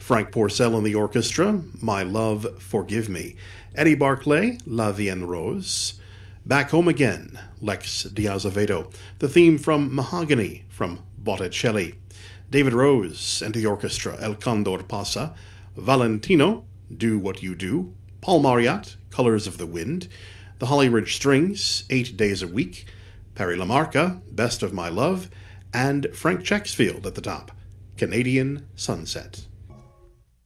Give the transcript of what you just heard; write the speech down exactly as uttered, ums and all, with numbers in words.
Frank Porcel and the orchestra, My Love, Forgive Me. Eddie Barclay, La Vie en Rose. Back Home Again, Lex Diazevedo. The theme from Mahogany, from Botticelli. David Rose and the orchestra, El Condor Pasa. Valentino, Do What You Do. Paul Marriott, Colors of the Wind. The Holly Ridge Strings, Eight Days a Week. Perry Lamarca, Best of My Love. And Frank Checksfield at the top, Canadian Sunset.